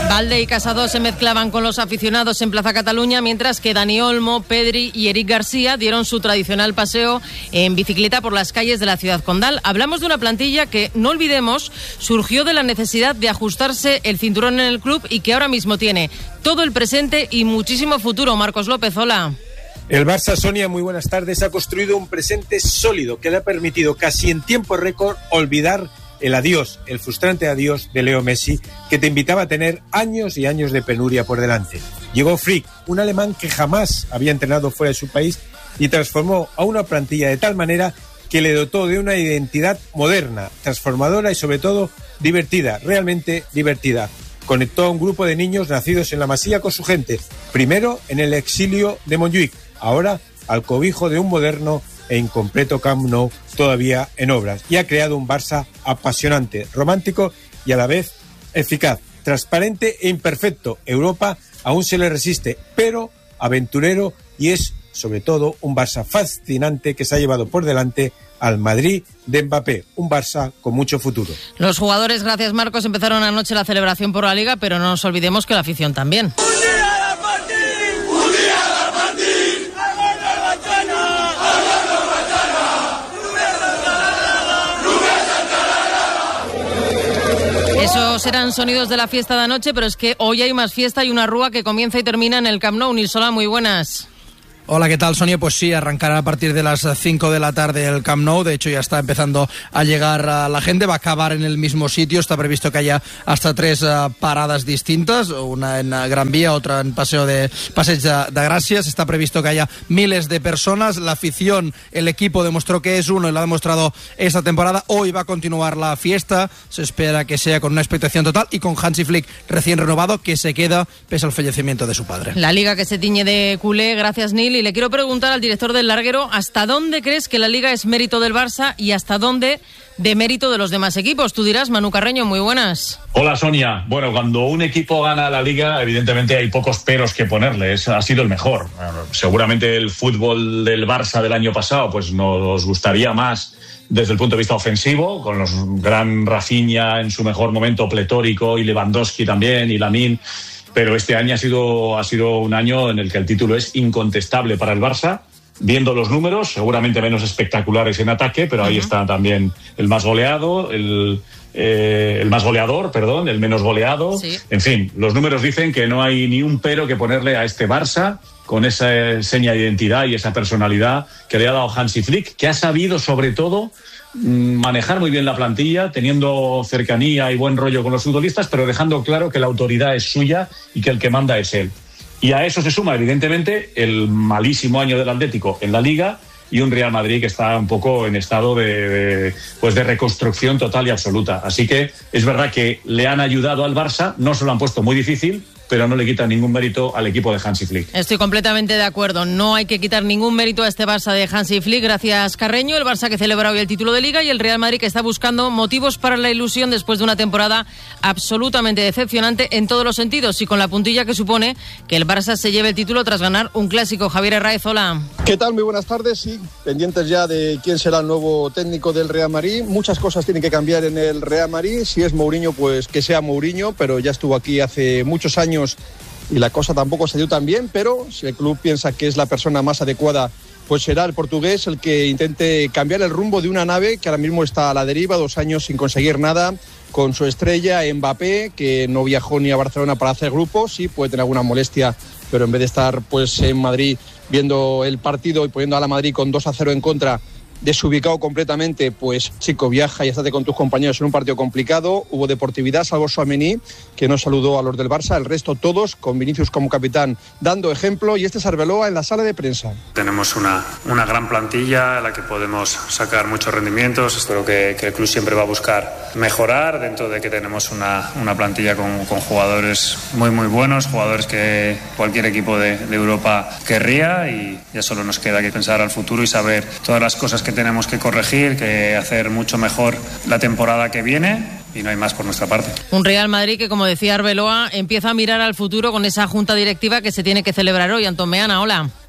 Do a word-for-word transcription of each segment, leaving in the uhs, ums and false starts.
Valde y Casado se mezclaban con los aficionados en Plaza Cataluña, mientras que Dani Olmo, Pedri y Eric García dieron su tradicional paseo en bicicleta por las calles de la ciudad condal. Hablamos de una plantilla que, no olvidemos, surgió de la necesidad de ajustarse el cinturón en el club y que ahora mismo tiene todo el presente y muchísimo futuro. Marcos López, hola. El Barça, Sonia, muy buenas tardes, ha construido un presente sólido que le ha permitido casi en tiempo récord olvidar el adiós, el frustrante adiós de Leo Messi, que te invitaba a tener años y años de penuria por delante. Llegó Flick, un alemán que jamás había entrenado fuera de su país y transformó a una plantilla de tal manera que le dotó de una identidad moderna, transformadora y sobre todo divertida, realmente divertida. Conectó a un grupo de niños nacidos en la Masía con su gente, primero en el exilio de Montjuïc, ahora al cobijo de un moderno e incompleto Camp Nou todavía en obras, y ha creado un Barça apasionante, romántico y a la vez eficaz, transparente e imperfecto. Europa aún se le resiste, pero aventurero, y es sobre todo un Barça fascinante que se ha llevado por delante al Madrid de Mbappé, un Barça con mucho futuro. Los jugadores, gracias Marcos, empezaron anoche la celebración por la Liga, pero no nos olvidemos que la afición también. Esos eran sonidos de la fiesta de anoche, pero es que hoy hay más fiesta y una rúa que comienza y termina en el Camp Nou. Nilsola, muy buenas. Hola, ¿qué tal, Sonia? Pues sí, arrancará a partir de las cinco de la tarde el Camp Nou. De hecho, ya está empezando a llegar a la gente. Va a acabar en el mismo sitio. Está previsto que haya hasta tres uh, paradas distintas. Una en uh, Gran Vía, otra en Paseo de Passeig de, de Gràcia. Está previsto que haya miles de personas. La afición, el equipo demostró que es uno y lo ha demostrado esta temporada. Hoy va a continuar la fiesta. Se espera que sea con una expectación total y con Hansi Flick recién renovado, que se queda pese al fallecimiento de su padre. La Liga que se tiñe de culé. Gracias, Nil. Y le quiero preguntar al director del Larguero, ¿hasta dónde crees que la Liga es mérito del Barça y hasta dónde de mérito de los demás equipos? Tú dirás, Manu Carreño, muy buenas. Hola, Sonia. Bueno, cuando un equipo gana la Liga, evidentemente hay pocos peros que ponerle. Es, ha sido el mejor. Seguramente el fútbol del Barça del año pasado pues nos gustaría más desde el punto de vista ofensivo, con los gran Rafinha en su mejor momento pletórico y Lewandowski también y Lamine. Pero este año ha sido, ha sido un año en el que el título es incontestable para el Barça. Viendo los números, seguramente menos espectaculares en ataque, pero ahí uh-huh. está también el más goleado, el, eh, el más goleador, perdón, el menos goleado. Sí. En fin, los números dicen que no hay ni un pero que ponerle a este Barça, con esa seña de identidad y esa personalidad que le ha dado Hansi Flick, que ha sabido sobre todo manejar muy bien la plantilla, teniendo cercanía y buen rollo con los futbolistas, pero dejando claro que la autoridad es suya y que el que manda es él. Y a eso se suma, evidentemente, el malísimo año del Atlético en la Liga y un Real Madrid que está un poco en estado de, de, pues de reconstrucción total y absoluta. Así que es verdad que le han ayudado al Barça, no se lo han puesto muy difícil, pero no le quita ningún mérito al equipo de Hansi Flick. Estoy completamente de acuerdo. No hay que quitar ningún mérito a este Barça de Hansi Flick. Gracias, Carreño. El Barça que celebra hoy el título de Liga y el Real Madrid que está buscando motivos para la ilusión después de una temporada absolutamente decepcionante en todos los sentidos y con la puntilla que supone que el Barça se lleve el título tras ganar un clásico. Javier Herráez, hola. ¿Qué tal? Muy buenas tardes. Sí, pendientes ya de quién será el nuevo técnico del Real Madrid. Muchas cosas tienen que cambiar en el Real Madrid. Si es Mourinho, pues que sea Mourinho, pero ya estuvo aquí hace muchos años y la cosa tampoco se dio tan bien, pero si el club piensa que es la persona más adecuada, pues será el portugués el que intente cambiar el rumbo de una nave que ahora mismo está a la deriva, dos años sin conseguir nada, con su estrella Mbappé, que no viajó ni a Barcelona para hacer grupo, sí puede tener alguna molestia, pero en vez de estar pues en Madrid viendo el partido y poniendo a la Madrid con dos a cero en contra, desubicado completamente, pues chico, viaja y estate con tus compañeros en un partido complicado. Hubo deportividad, salvo Tchouaméni, que no saludó a los del Barça, el resto todos, con Vinicius como capitán, dando ejemplo, y este es Arbeloa en la sala de prensa. Tenemos una, una gran plantilla a la que podemos sacar muchos rendimientos. Espero que, que el club siempre va a buscar mejorar, dentro de que tenemos una, una plantilla con, con jugadores muy muy buenos, jugadores que cualquier equipo de, de Europa querría, y ya solo nos queda que pensar al futuro y saber todas las cosas que que tenemos que corregir, que hacer mucho mejor la temporada que viene, y no hay más por nuestra parte. Un Real Madrid que, como decía Arbeloa, empieza a mirar al futuro con esa junta directiva que se tiene que celebrar hoy. Antón Meana, hola.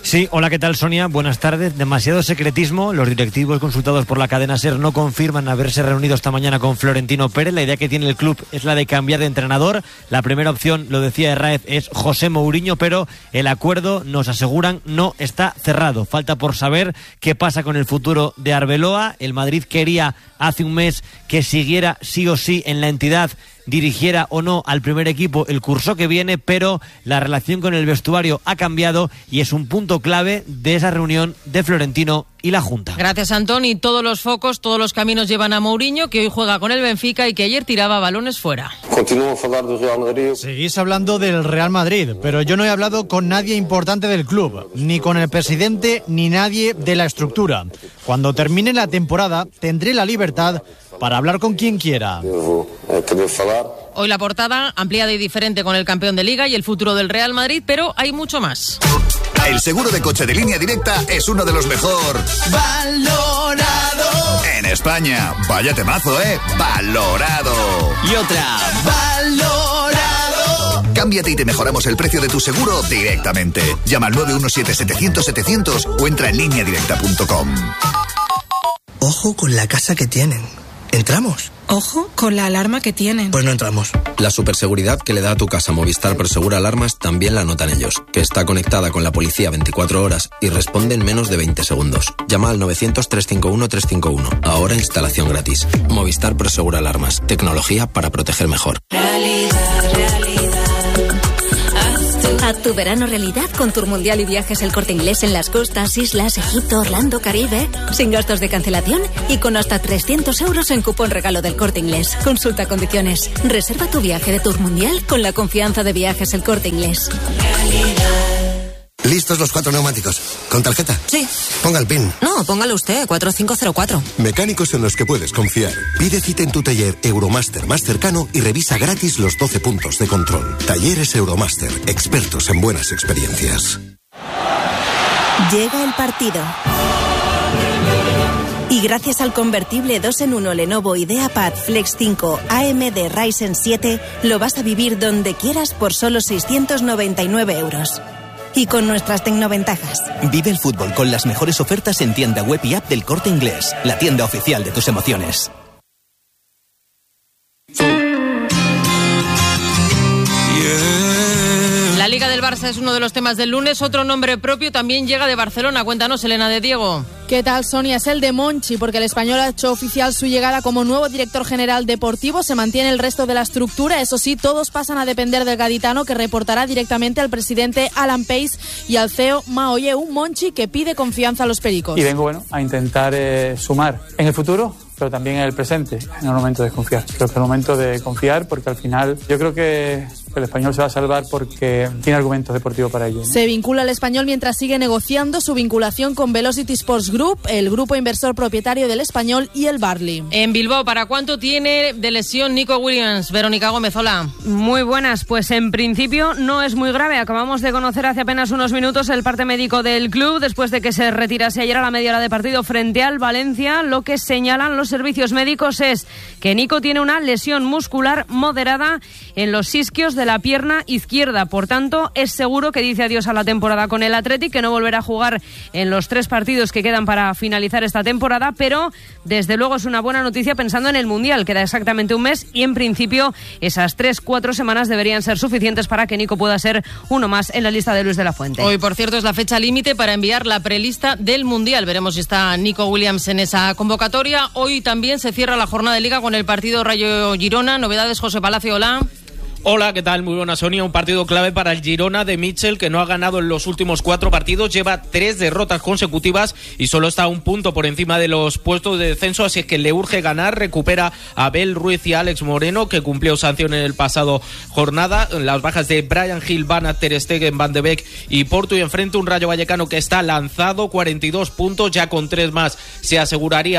Sí, hola, ¿qué tal, Sonia? Buenas tardes. Demasiado secretismo. Los directivos consultados por la cadena SER no confirman haberse reunido esta mañana con Florentino Pérez. La idea que tiene el club es la de cambiar de entrenador. La primera opción, lo decía Herráez, es José Mourinho, pero el acuerdo, nos aseguran, no está cerrado. Falta por saber qué pasa con el futuro de Arbeloa. El Madrid quería hace un mes que siguiera sí o sí en la entidad, dirigiera o no al primer equipo el curso que viene, pero la relación con el vestuario ha cambiado y es un punto clave de esa reunión de Florentino y la Junta. Gracias, Antón. Y todos los focos, todos los caminos llevan a Mourinho, que hoy juega con el Benfica y que ayer tiraba balones fuera. Continúo a hablar del Real Madrid. Seguís hablando del Real Madrid, pero yo no he hablado con nadie importante del club, ni con el presidente, ni nadie de la estructura. Cuando termine la temporada, tendré la libertad para hablar con quien quiera. Hoy la portada ampliada y diferente con el campeón de Liga y el futuro del Real Madrid, pero hay mucho más. El seguro de coche de Línea Directa es uno de los mejor valorado en España. Vaya temazo, ¿eh? Valorado. Y otra, valorado. Cámbiate y te mejoramos el precio de tu seguro directamente. Llama al nueve uno siete, setecientos, setecientos o entra en línea directa punto com. Ojo con la casa que tienen. ¿Entramos? Ojo con la alarma que tienen. Pues no entramos. La superseguridad que le da a tu casa Movistar Prosegura Alarmas también la notan ellos, que está conectada con la policía veinticuatro horas y responde en menos de veinte segundos. Llama al novecientos, trescientos cincuenta y uno, trescientos cincuenta y uno. Ahora instalación gratis. Movistar Prosegura Alarmas. Tecnología para proteger mejor. Realidad, realidad. Haz tu verano realidad con Tour Mundial y Viajes El Corte Inglés en las costas, islas, Egipto, Orlando, Caribe. Sin gastos de cancelación y con hasta trescientos euros en cupón regalo del Corte Inglés. Consulta condiciones. Reserva tu viaje de Tour Mundial con la confianza de Viajes El Corte Inglés. ¿Listos los cuatro neumáticos? ¿Con tarjeta? Sí. Ponga el PIN. No, póngalo usted, cuatro cinco cero cuatro. Mecánicos en los que puedes confiar. Pide cita en tu taller Euromaster más cercano y revisa gratis los doce puntos de control. Talleres Euromaster, expertos en buenas experiencias. Llega el partido. Y gracias al convertible dos en uno Lenovo IdeaPad Flex cinco A M D Ryzen siete, lo vas a vivir donde quieras por solo seiscientos noventa y nueve euros. Y con nuestras tecnoventajas. Vive el fútbol con las mejores ofertas en tienda web y app del Corte Inglés, la tienda oficial de tus emociones. La Liga del Barça es uno de los temas del lunes. Otro nombre propio también llega de Barcelona. Cuéntanos, Elena de Diego. ¿Qué tal, Sonia? Es el de Monchi, porque el español ha hecho oficial su llegada como nuevo director general deportivo. Se mantiene el resto de la estructura. Eso sí, todos pasan a depender del gaditano, que reportará directamente al presidente Alan Pace y al C E O Maoye. Un Monchi que pide confianza a los pericos. Y vengo, bueno, a intentar eh, sumar en el futuro, pero también en el presente, en el momento de confiar. Creo que es el momento de confiar, porque al final yo creo que el español se va a salvar porque tiene argumentos deportivos para ello, ¿no? Se vincula al español mientras sigue negociando su vinculación con Velocity Sports Group, el grupo inversor propietario del español, y el Barley. En Bilbao, ¿para cuánto tiene de lesión Nico Williams? Verónica Gómez, hola. Muy buenas, pues en principio no es muy grave. Acabamos de conocer hace apenas unos minutos el parte médico del club después de que se retirase ayer a la media hora de partido frente al Valencia. Lo que señalan los servicios médicos es que Nico tiene una lesión muscular moderada en los isquios de la pierna izquierda. Por tanto, es seguro que dice adiós a la temporada con el Athletic, que no volverá a jugar en los tres partidos que quedan para finalizar esta temporada, pero desde luego es una buena noticia pensando en el Mundial. Queda exactamente un mes y en principio esas tres, cuatro semanas deberían ser suficientes para que Nico pueda ser uno más en la lista de Luis de la Fuente. Hoy, por cierto, es la fecha límite para enviar la prelista del Mundial. Veremos si está Nico Williams en esa convocatoria. Hoy también se cierra la jornada de Liga con el partido Rayo Girona. Novedades, José Palacio, hola. Hola, ¿qué tal? Muy buena, Sonia. Un partido clave para el Girona de Mitchell, que no ha ganado en los últimos cuatro partidos, lleva tres derrotas consecutivas y solo está a un punto por encima de los puestos de descenso, así que le urge ganar. Recupera a Abel Ruiz y a Alex Moreno, que cumplió sanción en el pasado jornada. Las bajas de Brian Hill, Van Aert, Ter Stegen, Van de Beek y Porto, y enfrente un Rayo Vallecano que está lanzado, cuarenta y dos puntos, ya con tres más se aseguraría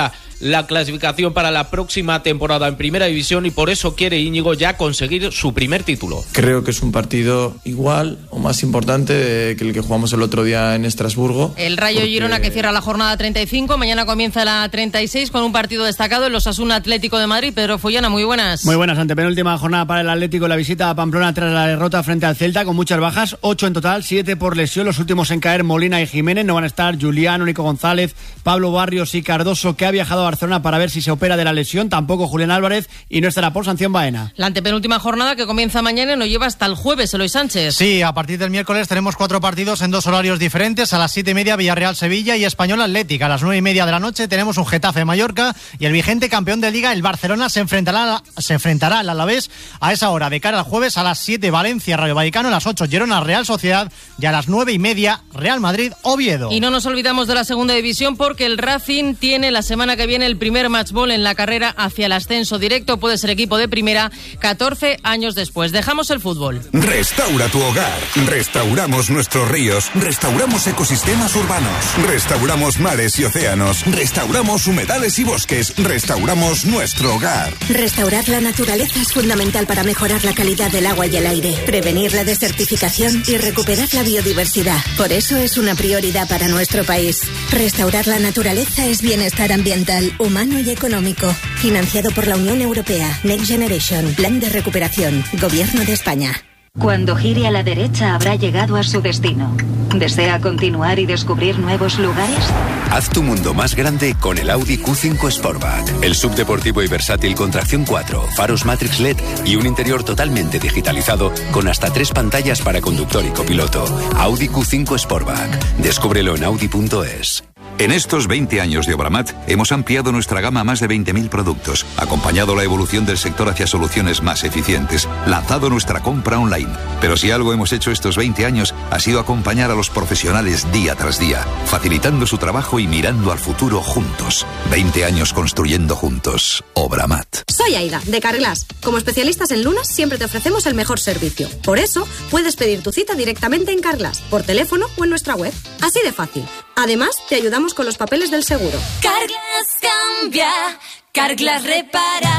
la clasificación para la próxima temporada en Primera División y por eso quiere Íñigo ya conseguir su primer título. Creo que es un partido igual o más importante que el que jugamos el otro día en Estrasburgo. El Rayo porque... Girona que cierra la jornada treinta y cinco, mañana comienza la treinta y seis con un partido destacado, el Osasuna Atlético de Madrid. Pedro Follana, muy buenas. Muy buenas, antepenúltima jornada para el Atlético, la visita a Pamplona tras la derrota frente al Celta con muchas bajas, ocho en total, siete por lesión, los últimos en caer Molina y Jiménez, no van a estar Juliano, Nico González, Pablo Barrios y Cardoso, que ha viajado a Barcelona para ver si se opera de la lesión, tampoco Julián Álvarez y no estará por sanción Baena. La antepenúltima jornada que comienza mañana y nos lleva hasta el jueves, Eloy Sánchez. Sí, a partir del miércoles tenemos cuatro partidos en dos horarios diferentes, a las siete y media Villarreal-Sevilla y Español Atlética, a las nueve y media de la noche tenemos un Getafe-Mallorca y el vigente campeón de Liga, el Barcelona, se enfrentará, se enfrentará al Alavés a esa hora, de cara al jueves a las siete Valencia-Rayo Vallecano, a las ocho Girona-Real Sociedad y a las nueve y media Real Madrid-Oviedo. Y no nos olvidamos de la segunda división porque el Racing tiene la semana que viene el primer matchball en la carrera hacia el ascenso directo, puede ser equipo de primera catorce años después. Dejamos el fútbol. Restaura tu hogar, restauramos nuestros ríos, restauramos ecosistemas urbanos, restauramos mares y océanos, restauramos humedales y bosques, restauramos nuestro hogar. Restaurar la naturaleza es fundamental para mejorar la calidad del agua y el aire, prevenir la desertificación y recuperar la biodiversidad. Por eso es una prioridad para nuestro país. Restaurar la naturaleza es bienestar ambiental, humano y económico. Financiado por la Unión Europea. Next Generation. Plan de recuperación. Gobierno de España. Cuando gire a la derecha habrá llegado a su destino. ¿Desea continuar y descubrir nuevos lugares? Haz tu mundo más grande con el Audi Q cinco Sportback. El subdeportivo y versátil con tracción cuatro, faros Matrix L E D y un interior totalmente digitalizado con hasta tres pantallas para conductor y copiloto. Audi Q cinco Sportback. Descúbrelo en audi punto es. En estos veinte años de Obramat hemos ampliado nuestra gama a más de veinte mil productos, acompañado la evolución del sector hacia soluciones más eficientes, lanzado nuestra compra online. Pero si algo hemos hecho estos veinte años ha sido acompañar a los profesionales día tras día, facilitando su trabajo y mirando al futuro juntos. veinte años construyendo juntos. Obramat. Soy Aida, de Carglass. Como especialistas en lunas siempre te ofrecemos el mejor servicio. Por eso puedes pedir tu cita directamente en Carglass, por teléfono o en nuestra web. Así de fácil. Además, te ayudamos con los papeles del seguro. Carglass cambia, Carglass repara.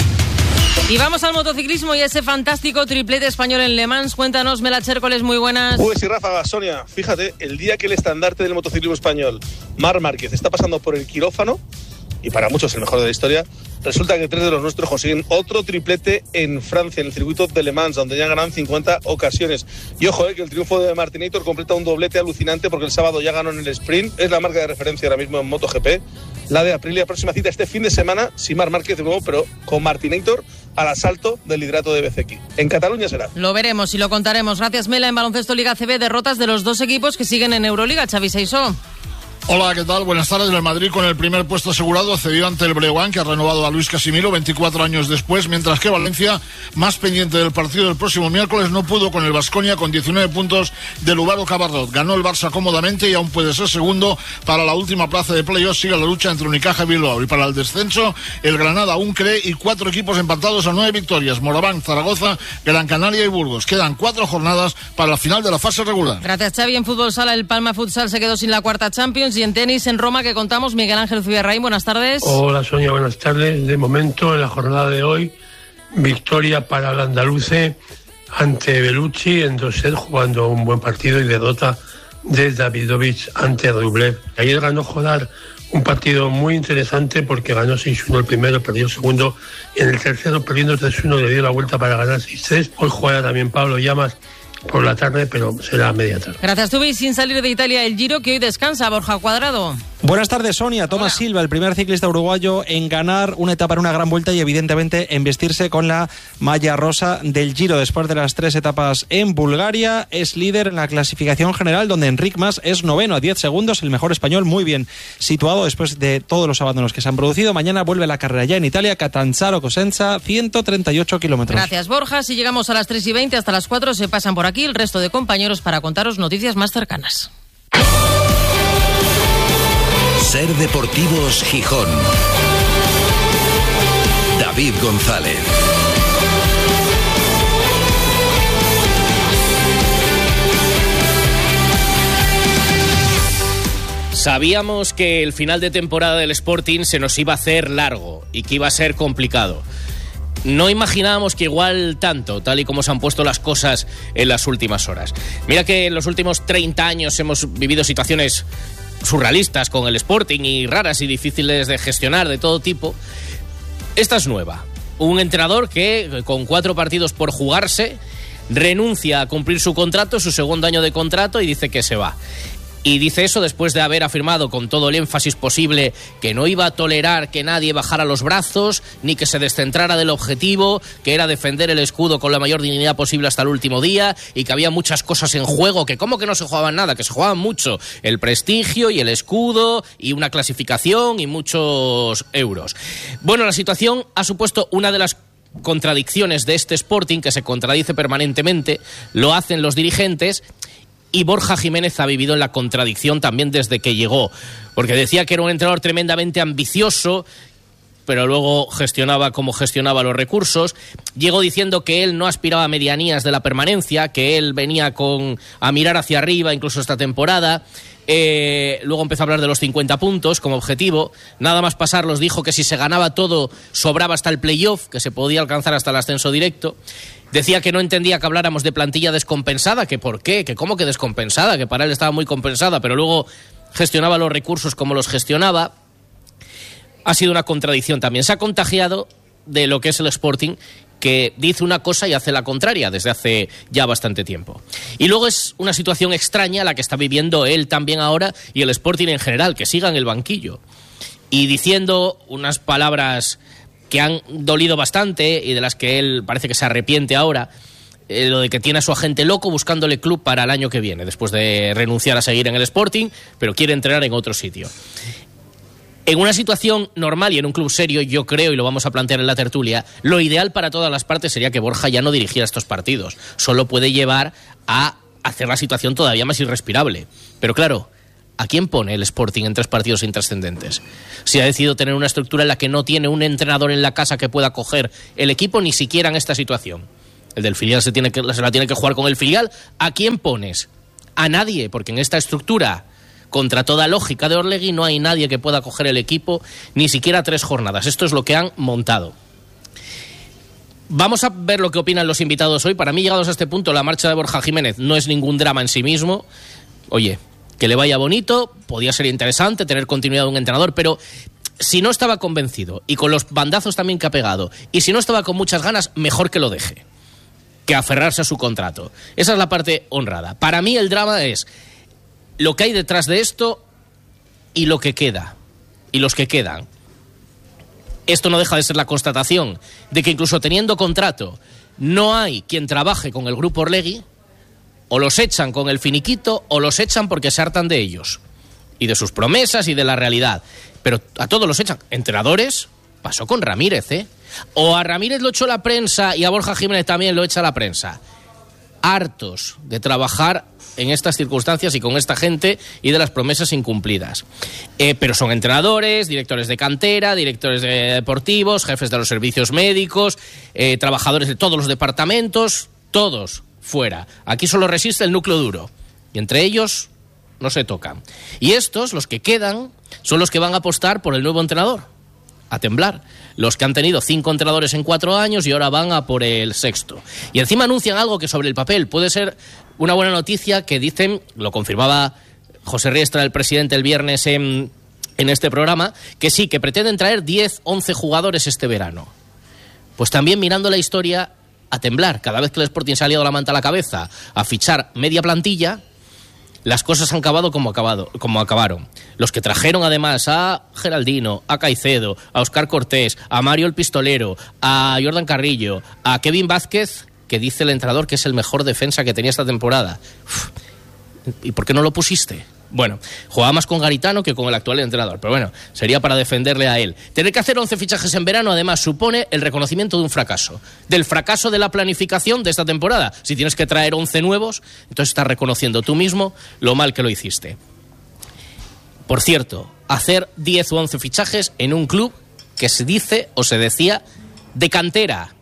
Y vamos al motociclismo y ese fantástico triplete español en Le Mans. Cuéntanos, Mela Chércoles, muy buenas. Pues sí, Rafa, Sonia, fíjate, el día que el estandarte del motociclismo español, Marc Márquez, está pasando por el quirófano, y para muchos el mejor de la historia, resulta que tres de los nuestros consiguen otro triplete en Francia, en el circuito de Le Mans, donde ya ganan cincuenta ocasiones. Y ojo, eh, que el triunfo de Martinator completa un doblete alucinante porque el sábado ya ganó en el sprint. Es la marca de referencia ahora mismo en MotoGP. La de Aprilia, próxima cita este fin de semana, sin Marc Márquez de nuevo, pero con Martinator al asalto del liderato de B C Q. En Cataluña será. Lo veremos y lo contaremos. Gracias, Mela. En baloncesto Liga C B, derrotas de los dos equipos que siguen en Euroliga. Xavi Seisó. Hola, ¿qué tal? Buenas tardes. El Madrid con el primer puesto asegurado cedió ante el Breogán, que ha renovado a Luis Casimiro veinticuatro años después, mientras que Valencia, más pendiente del partido del próximo miércoles, no pudo con el Baskonia con diecinueve puntos de Lugaro Cabarrot. Ganó el Barça cómodamente y aún puede ser segundo para la última plaza de playoff. Sigue la lucha entre Unicaja y Bilbao. Y para el descenso, el Granada aún cree y cuatro equipos empatados a nueve victorias. Moraván, Zaragoza, Gran Canaria y Burgos. Quedan cuatro jornadas para la final de la fase regular. Gracias, Xavi. En fútbol sala, el Palma Futsal se quedó sin la cuarta Champions. Y en tenis, en Roma, que contamos, Miguel Ángel Zubirraín, buenas tardes. Hola, Sonia, buenas tardes. De momento, en la jornada de hoy, victoria para el andaluce ante Bellucci en dos sets, jugando un buen partido, y derrota de Davidovich ante Rublev. Ayer ganó Jodar un partido muy interesante porque ganó seis uno el primero, perdió el segundo, y en el tercero, perdiendo tres uno, le dio la vuelta para ganar seis tres. Hoy juega también Pablo Llamas por la tarde, pero será a media tarde. Gracias, Tubi. Sin salir de Italia, el Giro, que hoy descansa. Borja Cuadrado. Buenas tardes, Sonia. Tomás Silva, el primer ciclista uruguayo en ganar una etapa en una gran vuelta y evidentemente en vestirse con la malla rosa del Giro después de las tres etapas en Bulgaria. Es líder en la clasificación general, donde Enric Mas es noveno a diez segundos, el mejor español, muy bien situado después de todos los abandonos que se han producido. Mañana vuelve la carrera ya en Italia, Catanzaro-Cosenza, ciento treinta y ocho kilómetros. Gracias, Borja. Si llegamos a las tres y veinte, hasta las cuatro se pasan por aquí el resto de compañeros para contaros noticias más cercanas. Ser Deportivos Gijón. David González. Sabíamos que el final de temporada del Sporting se nos iba a hacer largo y que iba a ser complicado. No imaginábamos que igual tanto, tal y como se han puesto las cosas en las últimas horas. Mira que en los últimos treinta años hemos vivido situaciones surrealistas con el Sporting y raras y difíciles de gestionar de todo tipo. Esta es nueva. Un entrenador que, con cuatro partidos por jugarse, renuncia a cumplir su contrato, su segundo año de contrato, y dice que se va. Y dice eso después de haber afirmado con todo el énfasis posible que no iba a tolerar que nadie bajara los brazos, ni que se descentrara del objetivo, que era defender el escudo con la mayor dignidad posible hasta el último día, y que había muchas cosas en juego, que cómo que no se jugaban nada, que se jugaban mucho, el prestigio y el escudo y una clasificación y muchos euros. Bueno, la situación ha supuesto una de las contradicciones de este Sporting, que se contradice permanentemente, lo hacen los dirigentes. Y Borja Jiménez ha vivido en la contradicción también desde que llegó, porque decía que era un entrenador tremendamente ambicioso, pero luego gestionaba como gestionaba los recursos. Llegó diciendo que él no aspiraba a medianías de la permanencia, que él venía con a mirar hacia arriba, incluso esta temporada. Eh, luego empezó a hablar de los cincuenta puntos como objetivo. Nada más pasarlos dijo que si se ganaba todo sobraba hasta el playoff, que se podía alcanzar hasta el ascenso directo. Decía que no entendía que habláramos de plantilla descompensada, que por qué, que cómo que descompensada, que para él estaba muy compensada, pero luego gestionaba los recursos como los gestionaba. Ha sido una contradicción también. Se ha contagiado de lo que es el Sporting, que dice una cosa y hace la contraria desde hace ya bastante tiempo. Y luego es una situación extraña la que está viviendo él también ahora y el Sporting en general, que siga en el banquillo. Y diciendo unas palabras que han dolido bastante y de las que él parece que se arrepiente ahora, eh, lo de que tiene a su agente loco buscándole club para el año que viene, después de renunciar a seguir en el Sporting, pero quiere entrenar en otro sitio. En una situación normal y en un club serio, yo creo, y lo vamos a plantear en la tertulia, lo ideal para todas las partes sería que Borja ya no dirigiera estos partidos. Solo puede llevar a hacer la situación todavía más irrespirable. Pero claro, ¿a quién pone el Sporting en tres partidos intrascendentes? Si ha decidido tener una estructura en la que no tiene un entrenador en la casa que pueda coger el equipo ni siquiera en esta situación. El del filial se, tiene que, se la tiene que jugar con el filial. ¿A quién pones? A nadie, porque en esta estructura, contra toda lógica de Orlegui, no hay nadie que pueda coger el equipo ni siquiera tres jornadas. Esto es lo que han montado. Vamos a ver lo que opinan los invitados hoy. Para mí, llegados a este punto, la marcha de Borja Jiménez no es ningún drama en sí mismo. Oye, que le vaya bonito, podía ser interesante tener continuidad de un entrenador, pero si no estaba convencido, y con los bandazos también que ha pegado, y si no estaba con muchas ganas, mejor que lo deje, que aferrarse a su contrato. Esa es la parte honrada. Para mí el drama es lo que hay detrás de esto y lo que queda, y los que quedan. Esto no deja de ser la constatación de que incluso teniendo contrato, no hay quien trabaje con el grupo Orlegui. O los echan con el finiquito o los echan porque se hartan de ellos y de sus promesas y de la realidad. Pero a todos los echan. Entrenadores, pasó con Ramírez, ¿eh? O a Ramírez lo echó la prensa y a Borja Jiménez también lo echa la prensa. Hartos de trabajar en estas circunstancias y con esta gente y de las promesas incumplidas. Eh, pero son entrenadores, directores de cantera, directores de deportivos, jefes de los servicios médicos, eh, trabajadores de todos los departamentos, todos fuera. Aquí solo resiste el núcleo duro. Y entre ellos no se tocan. Y estos, los que quedan, son los que van a apostar por el nuevo entrenador. A temblar. Los que han tenido cinco entrenadores en cuatro años y ahora van a por el sexto. Y encima anuncian algo que sobre el papel puede ser una buena noticia, que dicen, lo confirmaba José Riestra, el presidente, el viernes en, en este programa, que sí, que pretenden traer diez, once jugadores este verano. Pues también mirando la historia, a temblar. Cada vez que el Sporting se ha liado la manta a la cabeza a fichar media plantilla, las cosas han acabado como, acabado como acabaron. Los que trajeron además a Geraldino, a Caicedo, a Óscar Cortés, a Mario el Pistolero, a Jordan Carrillo, a Kevin Vázquez, que dice el entrenador que es el mejor defensa que tenía esta temporada. Uf, ¿y por qué no lo pusiste? Bueno, jugaba más con Garitano que con el actual entrenador, pero bueno, sería para defenderle a él. Tener que hacer once fichajes en verano, además, supone el reconocimiento de un fracaso, del fracaso de la planificación de esta temporada. Si tienes que traer once nuevos, entonces estás reconociendo tú mismo lo mal que lo hiciste. Por cierto, hacer diez o once fichajes en un club que se dice o se decía de cantera.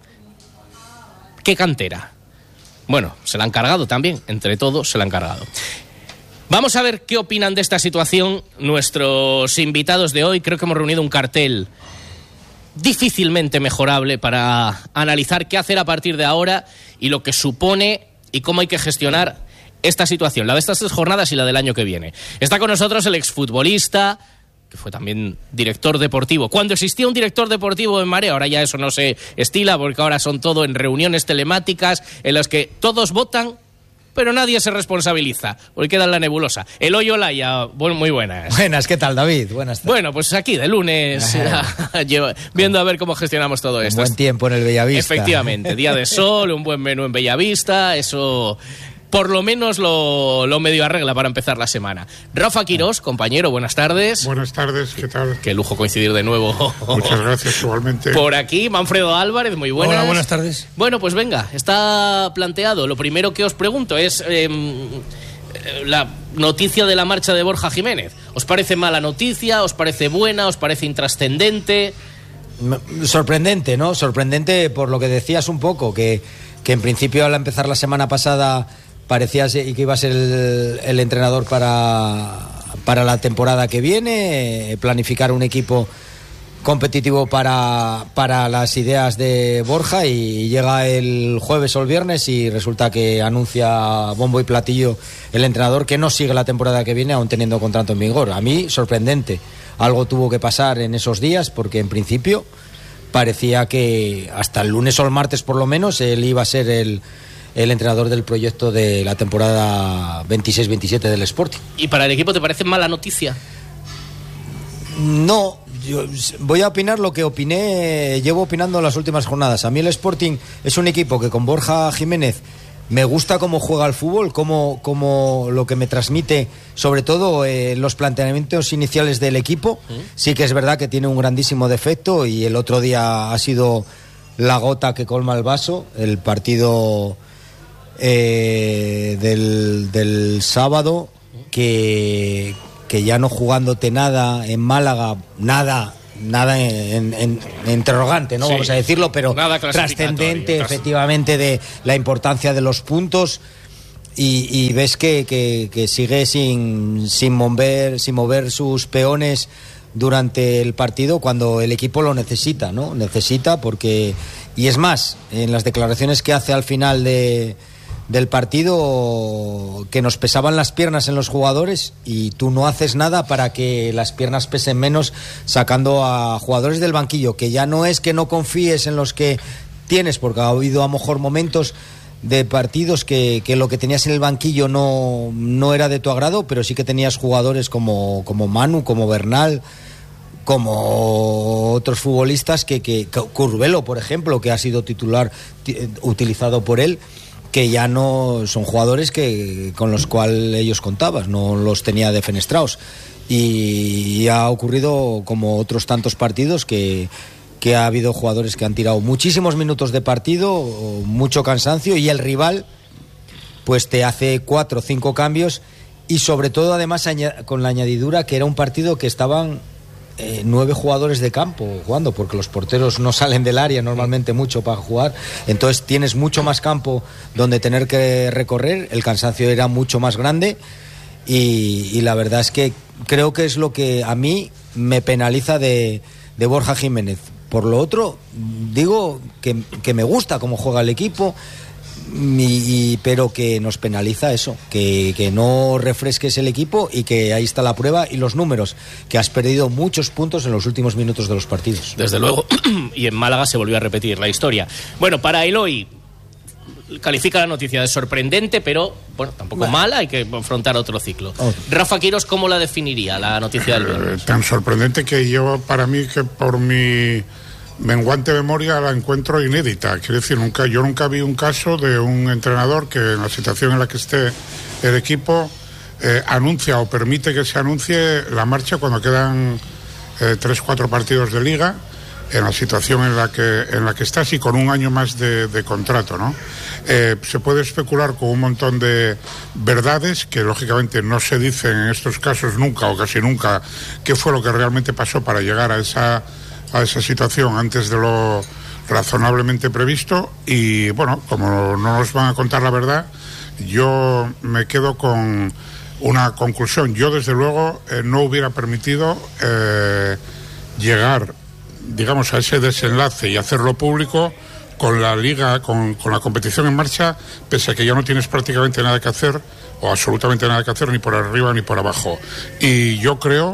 ¿Qué cantera? Bueno, se la han cargado también, entre todos se la han cargado. Vamos a ver qué opinan de esta situación nuestros invitados de hoy. Creo que hemos reunido un cartel difícilmente mejorable para analizar qué hacer a partir de ahora y lo que supone y cómo hay que gestionar esta situación, la de estas tres jornadas y la del año que viene. Está con nosotros el exfutbolista, que fue también director deportivo. Cuando existía un director deportivo en Marea, ahora ya eso no se estila porque ahora son todo en reuniones telemáticas en las que todos votan, pero nadie se responsabiliza, porque queda en la nebulosa. Eloy Olaya, bueno, muy buenas. Buenas, ¿qué tal, David? Buenas tardes. Bueno, pues aquí de lunes, viendo a ver cómo gestionamos todo esto. Un buen tiempo en el Bellavista. Efectivamente, día de sol, un buen menú en Bellavista, eso por lo menos lo, lo medio arregla para empezar la semana. Rafa Quirós, compañero, buenas tardes. Buenas tardes, ¿qué tal? Qué lujo coincidir de nuevo. Muchas gracias, igualmente. Por aquí, Manfredo Álvarez, muy buenas. Hola, buenas tardes. Bueno, pues venga, está planteado. Lo primero que os pregunto es eh, la noticia de la marcha de Borja Jiménez. ¿Os parece mala noticia? ¿Os parece buena? ¿Os parece intrascendente? Sorprendente, ¿no? Sorprendente por lo que decías un poco, que, que en principio al empezar la semana pasada parecía que iba a ser el, el entrenador para, para la temporada que viene, planificar un equipo competitivo para, para las ideas de Borja, y llega el jueves o el viernes y resulta que anuncia bombo y platillo el entrenador que no sigue la temporada que viene aún teniendo contrato en vigor. A mí, sorprendente. Algo tuvo que pasar en esos días porque en principio parecía que hasta el lunes o el martes por lo menos él iba a ser el el entrenador del proyecto de la temporada veintiséis veintisiete del Sporting. ¿Y para el equipo te parece mala noticia? No, yo voy a opinar lo que opiné, llevo opinando en las últimas jornadas. A mí el Sporting es un equipo que con Borja Jiménez me gusta cómo juega al fútbol, cómo, cómo lo que me transmite, sobre todo eh, los planteamientos iniciales del equipo. ¿Mm? Sí que es verdad que tiene un grandísimo defecto y el otro día ha sido la gota que colma el vaso, el partido Eh, del, del sábado, que, que ya no jugándote nada en Málaga, nada nada en, en, en interrogante, ¿no? Sí, vamos a decirlo, pero trascendente efectivamente de la importancia de los puntos, y, y ves que, que, que sigue sin, sin mover, sin mover sus peones durante el partido cuando el equipo lo necesita, ¿no? Necesita porque, y es más, en las declaraciones que hace al final de del partido, que nos pesaban las piernas en los jugadores y tú no haces nada para que las piernas pesen menos sacando a jugadores del banquillo, que ya no es que no confíes en los que tienes, porque ha habido a lo mejor momentos de partidos que, que lo que tenías en el banquillo no, no era de tu agrado, pero sí que tenías jugadores como, como Manu, como Bernal, como otros futbolistas que, que Curbelo, por ejemplo, que ha sido titular t- utilizado por él, que ya no son jugadores que con los cuales ellos contabas, no los tenía defenestrados. Y, y ha ocurrido como otros tantos partidos que, que ha habido jugadores que han tirado muchísimos minutos de partido, mucho cansancio, y el rival pues te hace cuatro o cinco cambios, y sobre todo además añad- con la añadidura que era un partido que estaban Eh, nueve jugadores de campo jugando, porque los porteros no salen del área normalmente mucho para jugar, entonces tienes mucho más campo donde tener que recorrer, el cansancio era mucho más grande, y, y la verdad es que creo que es lo que a mí me penaliza de, de Borja Jiménez. Por lo otro, digo que, que me gusta cómo juega el equipo, Y, y, pero que nos penaliza eso, que, que no refresques el equipo, y que ahí está la prueba y los números, que has perdido muchos puntos en los últimos minutos de los partidos. Desde luego, y en Málaga se volvió a repetir la historia. Bueno, para Eloy, califica la noticia de sorprendente, pero bueno, tampoco bueno. mala, hay que afrontar otro ciclo. Oh. Rafa Quirós, ¿cómo la definiría la noticia del viernes? Eh, tan sorprendente que yo, para mí, que por mi menguante memoria la encuentro inédita. Quiero decir, nunca, yo nunca vi un caso de un entrenador que en la situación en la que esté el equipo eh, anuncia o permite que se anuncie la marcha cuando quedan eh, tres, cuatro partidos de liga, en la situación en la que en la que estás y con un año más de, de contrato, ¿no? Eh, se puede especular con un montón de verdades que lógicamente no se dicen en estos casos nunca o casi nunca qué fue lo que realmente pasó para llegar a esa a esa situación antes de lo razonablemente previsto, y bueno, como no nos van a contar la verdad, yo me quedo con una conclusión. Yo, desde luego, eh, no hubiera permitido eh, llegar, digamos, a ese desenlace y hacerlo público con la liga, con, con la competición en marcha, pese a que ya no tienes prácticamente nada que hacer, o absolutamente nada que hacer, ni por arriba ni por abajo. Y yo creo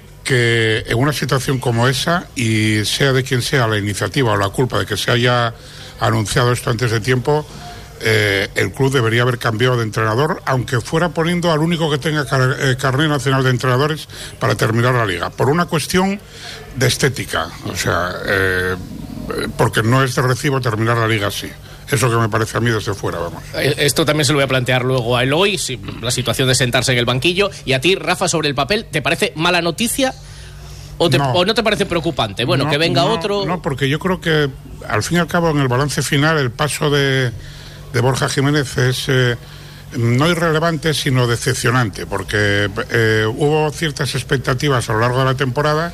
que en una situación como esa, y sea de quien sea la iniciativa o la culpa de que se haya anunciado esto antes de tiempo, eh, el club debería haber cambiado de entrenador, aunque fuera poniendo al único que tenga car eh, carnet nacional de entrenadores para terminar la liga, por una cuestión de estética, o sea, eh, porque no es de recibo terminar la liga así. Eso que me parece a mí desde fuera, vamos. Esto también se lo voy a plantear luego a Eloy, si, la situación de sentarse en el banquillo. Y a ti, Rafa, sobre el papel, ¿te parece mala noticia o, te, no. o no te parece preocupante? Bueno, no, que venga no, otro... No, porque yo creo que, al fin y al cabo, en el balance final, el paso de, de Borja Jiménez es eh, no irrelevante, sino decepcionante, porque eh, hubo ciertas expectativas a lo largo de la temporada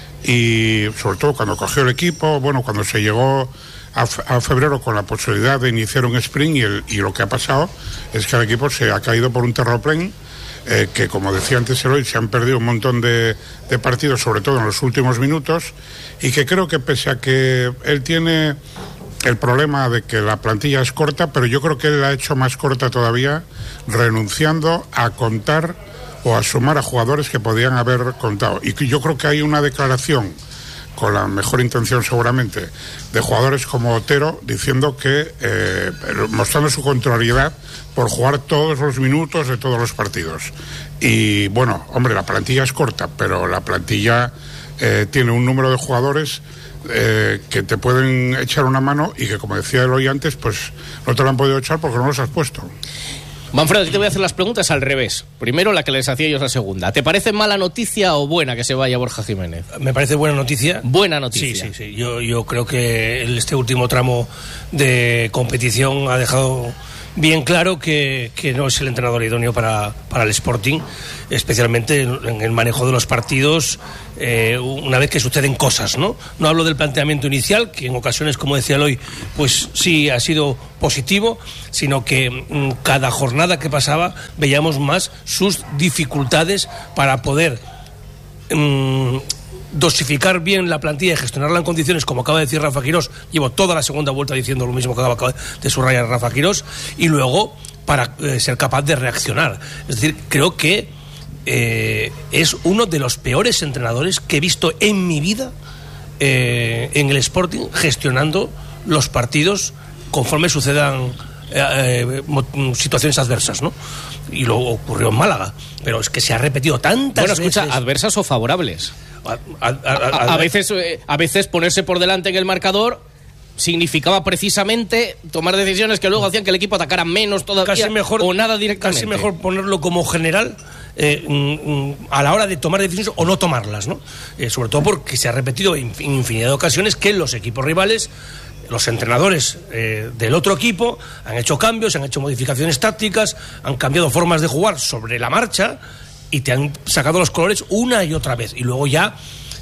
y, sobre todo, cuando cogió el equipo, bueno, cuando se llegó a, a febrero con la posibilidad de iniciar un sprint, y, el, y lo que ha pasado es que el equipo se ha caído por un terraplén, eh, que, como decía antes Eloy, se han perdido un montón de, de partidos, sobre todo en los últimos minutos, y que creo que, pese a que él tiene el problema de que la plantilla es corta, pero yo creo que él la ha hecho más corta todavía, renunciando a contar o a sumar a jugadores que podían haber contado. Y yo creo que hay una declaración, con la mejor intención seguramente, de jugadores como Otero, diciendo que, eh, mostrando su contrariedad por jugar todos los minutos de todos los partidos. Y bueno, hombre, la plantilla es corta, pero la plantilla eh, tiene un número de jugadores eh, que te pueden echar una mano, y que, como decía Eloy antes, pues no te lo han podido echar porque no los has puesto. Manfredo, aquí te voy a hacer las preguntas al revés. Primero la que les hacía yo es la segunda. ¿Te parece mala noticia o buena que se vaya Borja Jiménez? Me parece buena noticia. Buena noticia. Sí, sí, sí. Yo, yo creo que este último tramo de competición ha dejado bien claro que, que no es el entrenador idóneo para, para el Sporting, especialmente en, en el manejo de los partidos, eh, una vez que suceden cosas, ¿no? No hablo del planteamiento inicial, que en ocasiones, como decía Eloy, pues sí ha sido positivo, sino que mmm, cada jornada que pasaba veíamos más sus dificultades para poder mmm, dosificar bien la plantilla y gestionarla en condiciones, como acaba de decir Rafa Quirós. Llevo toda la segunda vuelta diciendo lo mismo que acaba de subrayar Rafa Quirós, y luego para eh, ser capaz de reaccionar. Es decir, creo que eh, es uno de los peores entrenadores que he visto en mi vida eh, en el Sporting, gestionando los partidos conforme sucedan eh, eh, situaciones adversas, ¿no? Y lo ocurrió en Málaga, pero es que se ha repetido tantas veces. Bueno, escucha, veces. ¿adversas o favorables? A, a, a, a, a, veces, a veces ponerse por delante en el marcador significaba precisamente tomar decisiones que luego hacían que el equipo atacara menos todavía, casi mejor, o nada directamente. Casi mejor ponerlo como general eh, mm, a la hora de tomar decisiones o no tomarlas, ¿no? Eh, sobre todo porque se ha repetido en infinidad de ocasiones que los equipos rivales, los entrenadores eh, del otro equipo han hecho cambios, han hecho modificaciones tácticas, han cambiado formas de jugar sobre la marcha y te han sacado los colores una y otra vez. Y luego ya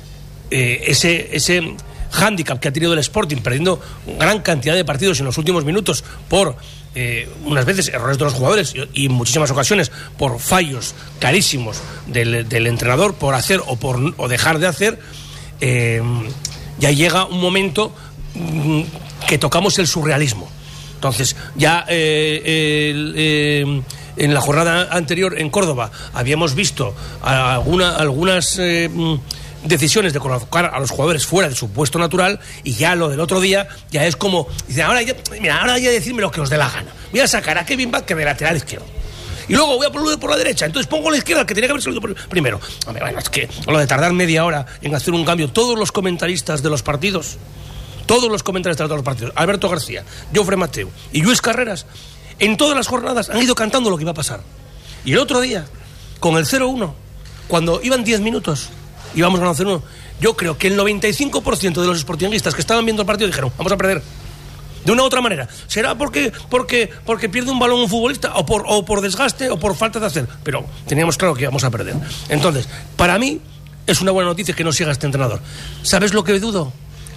eh, ese, ese hándicap que ha tenido el Sporting, perdiendo gran cantidad de partidos en los últimos minutos por eh, unas veces errores de los jugadores y, y en muchísimas ocasiones por fallos clarísimos del, del entrenador, por hacer o por o dejar de hacer, eh, ya llega un momento mm, que tocamos el surrealismo. Entonces ya eh, el, eh, en la jornada anterior en Córdoba habíamos visto alguna, algunas eh, decisiones de colocar a los jugadores fuera de su puesto natural, y ya lo del otro día ya es como, dice, ahora ya, mira, ahora ya decirme lo que os dé la gana. Voy a sacar a Kevin Vázquez de lateral izquierdo y luego voy a ponerlo por la derecha, entonces pongo la izquierda, que tenía que haber salido primero. Hombre, bueno, es que lo de tardar media hora en hacer un cambio, todos los comentaristas de los partidos, todos los comentaristas de todos los partidos, Alberto García, Jofre Mateu y Luis Carreras, en todas las jornadas han ido cantando lo que iba a pasar. Y el otro día, con el cero uno, cuando iban diez minutos, íbamos ganando cero uno, yo creo que el noventa y cinco por ciento de los sportinguistas que estaban viendo el partido dijeron, vamos a perder. De una u otra manera. ¿Será porque, porque, porque pierde un balón un futbolista, o por, o por desgaste, o por falta de hacer? Pero teníamos claro que íbamos a perder. Entonces, para mí, es una buena noticia que no siga este entrenador. ¿Sabes lo que dudo?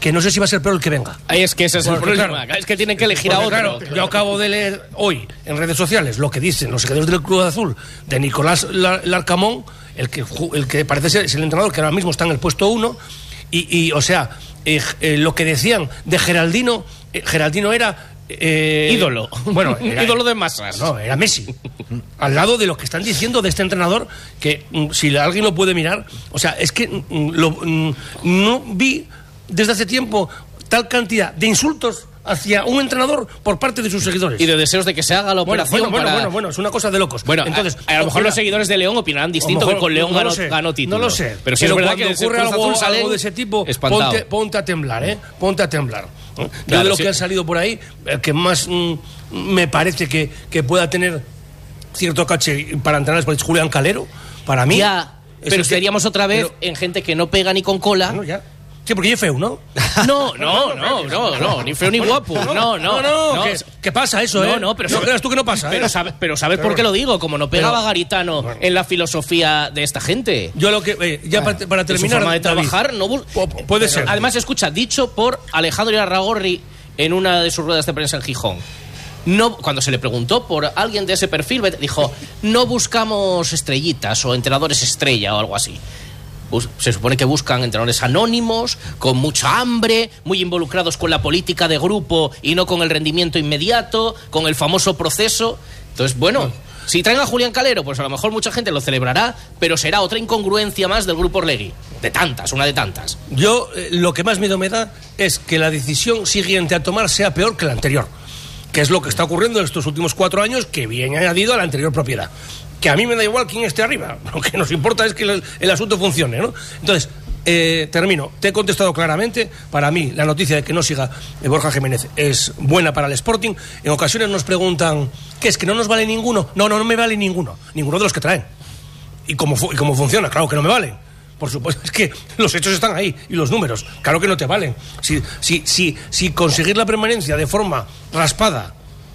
que no sé si va a ser peor el que venga. Ahí es que ese es el Porque, problema, claro, es que tienen que elegir a porque, otro. claro, yo acabo de leer hoy en redes sociales lo que dicen los seguidores del Club Azul de Nicolás Lar- Larcamón, el que, ju- el que parece ser es el entrenador que ahora mismo está en el puesto uno, y, y o sea, eh, eh, lo que decían de Geraldino, eh, Geraldino era... Eh, ídolo. Bueno, era, ídolo de masas. No, era Messi. Al lado de lo que están diciendo de este entrenador, que mm, si alguien lo puede mirar, o sea, es que mm, lo, mm, no vi desde hace tiempo tal cantidad de insultos hacia un entrenador por parte de sus seguidores. Y de deseos de que se haga la Bueno, operación bueno, bueno, para... bueno, bueno, es una cosa de locos. Bueno, entonces, a, a lo mejor mira, los seguidores de León opinarán distinto, mejor, que con León no ganó, lo sé, ganó título. No lo sé. Pero si es verdad que cuando desde ocurre el Cruz algo, Azul salen algo de ese tipo, espantado. ponte, ponte a temblar, ¿eh? Ponte a temblar. Yo Claro, de lo sí. que han salido por ahí, el que más mm, me parece que, que pueda tener cierto caché para entrenar es Julián Calero, para mí. Ya, es pero el que- estaríamos otra vez pero- en gente que no pega ni con cola. Bueno, ya. Sí, porque yo feo, ¿no? No, no, no, no, no, ni feo ni guapo. No, no, no, no, ¿qué, qué pasa eso, No, eh? no, pero no sabe- creas tú que no pasa, Pero, ¿eh? sabe- pero ¿sabes por Pero- qué lo digo? Como no pegaba pero- Garitano en la filosofía de esta gente. Yo lo que eh, ya para, para En su terminar, forma de David, trabajar no bus- pu- puede ser. Además, escucha, dicho por Alejandro Irarragorri en una de sus ruedas de prensa en Gijón. No, cuando se le preguntó por alguien de ese perfil, dijo, no buscamos estrellitas o entrenadores estrella o algo así. Bus- Se supone que buscan entrenadores anónimos, con mucha hambre, muy involucrados con la política de grupo y no con el rendimiento inmediato, con el famoso proceso. Entonces, bueno, si traen a Julián Calero, pues a lo mejor mucha gente lo celebrará, pero será otra incongruencia más del grupo Orlegui. De tantas, una de tantas. Yo eh, lo que más miedo me da es que la decisión siguiente a tomar sea peor que la anterior, que es lo que está ocurriendo en estos últimos cuatro años, que viene añadido a la anterior propiedad. Que a mí me da igual quién esté arriba, lo que nos importa es que el, el asunto funcione, ¿no? Entonces, eh, termino. Te he contestado claramente. Para mí, la noticia de que no siga eh, Borja Jiménez es buena para el Sporting. En ocasiones nos preguntan, ¿qué es, que no nos vale ninguno? No, no, no me vale ninguno. Ninguno de los que traen. ¿Y cómo, fu- y cómo funciona? Claro que no me valen. Por supuesto, es que los hechos están ahí y los números, claro que no te valen. Si, si, si, si conseguir la permanencia de forma raspada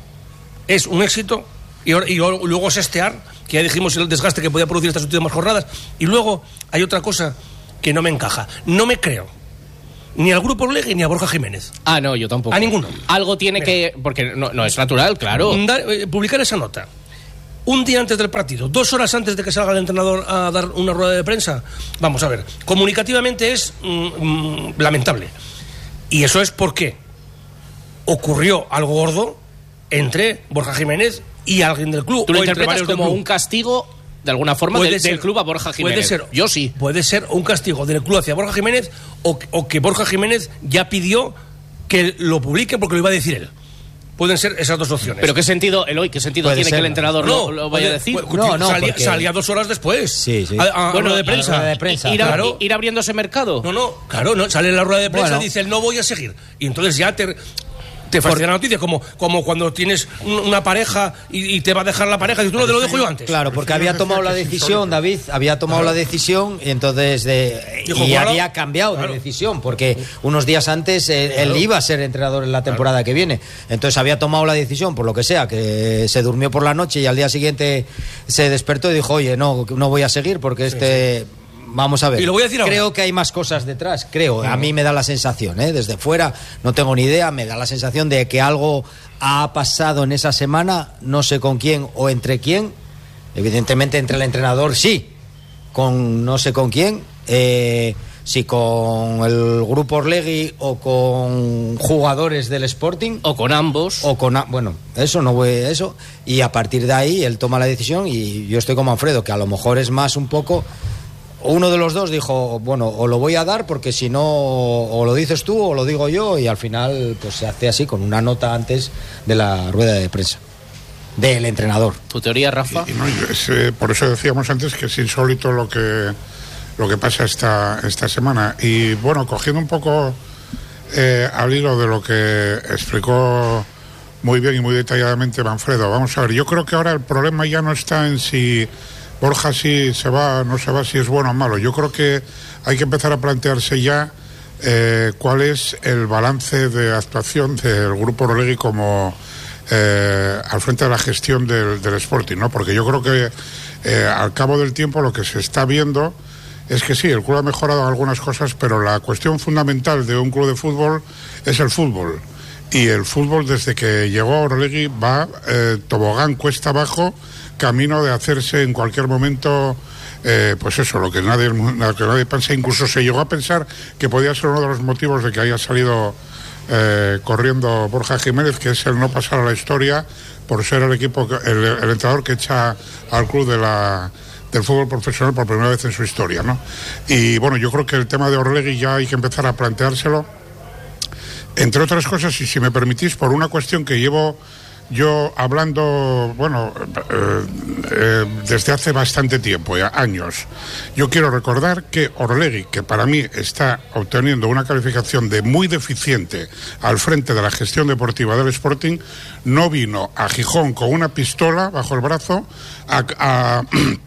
es un éxito, y, ahora- y luego sestear, que ya dijimos el desgaste que podía producir estas últimas jornadas, y luego hay otra cosa que no me encaja. No me creo ni al Grupo Orlegui ni a Borja Jiménez. Ah, no, yo tampoco. A ninguno. Algo tiene Mira. que... Porque no, no es natural, claro. Dar- eh, publicar esa nota un día antes del partido, dos horas antes de que salga el entrenador a dar una rueda de prensa, vamos a ver, comunicativamente es mm, mm, lamentable. Y eso es porque ocurrió algo gordo entre Borja Jiménez y alguien del club. Tú lo o entre interpretas varios del como club. un castigo, de alguna forma, Puede del, ser- del club a Borja Jiménez. Puede ser, Yo sí. Puede ser un castigo del club hacia Borja Jiménez o, o que Borja Jiménez ya pidió que lo publique porque lo iba a decir él. Pueden ser esas dos opciones. Pero ¿qué sentido, Eloy, qué sentido Puede tiene ser, que el entrenador no, lo, lo vaya a puede- decir? puede- No, no, salía, porque- salía dos horas después. Sí, sí. A, a- Bueno, a rueda de a la prensa. rueda de prensa, ir, a- claro. ir abriendo ese mercado. No, no, claro, no, sale en la rueda de prensa Bueno. y dice, no voy a seguir. Y entonces ya te, te fastidia la noticia, como, como cuando tienes un- una pareja y, y te va a dejar la pareja y tú no te lo dejo yo antes. Claro, porque había tomado la decisión, David, había tomado la decisión y entonces de, Dijo, y claro, había cambiado claro. de decisión, porque unos días antes eh, él iba a ser entrenador en la temporada que viene. Entonces había tomado la decisión, por lo que sea, que se durmió por la noche y al día siguiente se despertó y dijo, oye, no, no voy a seguir porque este... Vamos a ver. Y lo voy a decir ahora. Creo que hay más cosas detrás, creo. A mí me da la sensación, ¿eh? Desde fuera, no tengo ni idea, me da la sensación de que algo ha pasado en esa semana, no sé con quién o entre quién. Evidentemente entre el entrenador sí, con no sé con quién, eh, si con el grupo Orlegui o con jugadores del Sporting. O con ambos. O con, a- bueno, eso, no voy a eso. Y a partir de ahí él toma la decisión y yo estoy como Alfredo, que a lo mejor es más un poco... Uno de los dos dijo, bueno, o lo voy a dar porque si no, o lo dices tú o lo digo yo, y al final pues se hace así con una nota antes de la rueda de prensa del entrenador. ¿Tu teoría, Rafa? Y no, y es, eh, por eso decíamos antes que es insólito lo que lo que pasa esta esta semana. Y bueno, cogiendo un poco eh, al hilo de lo que explicó muy bien y muy detalladamente Manfredo, vamos a ver, yo creo que ahora el problema ya no está en si Borja si se va, no se va, si es bueno o malo. Yo creo que hay que empezar a plantearse ya eh, cuál es el balance de actuación del Grupo Orlegui como eh, al frente de la gestión del, del Sporting, ¿no? Porque yo creo que eh, al cabo del tiempo lo que se está viendo es que sí, el club ha mejorado en algunas cosas, pero la cuestión fundamental de un club de fútbol es el fútbol. Y el fútbol, desde que llegó Orlegui, va eh, tobogán cuesta abajo, camino de hacerse en cualquier momento, eh, pues eso, lo que nadie, lo que nadie piensa. Incluso se llegó a pensar que podía ser uno de los motivos de que haya salido eh, corriendo Borja Jiménez, que es el no pasar a la historia por ser el equipo, el, el entrenador que echa al club de la del fútbol profesional por primera vez en su historia, ¿no? Y bueno, yo creo que el tema de Orlegui ya hay que empezar a planteárselo, entre otras cosas, y si me permitís, por una cuestión que llevo yo hablando, bueno, eh, eh, desde hace bastante tiempo, ya, años. Yo quiero recordar que Orlegui, que para mí está obteniendo una calificación de muy deficiente al frente de la gestión deportiva del Sporting, no vino a Gijón con una pistola bajo el brazo a... a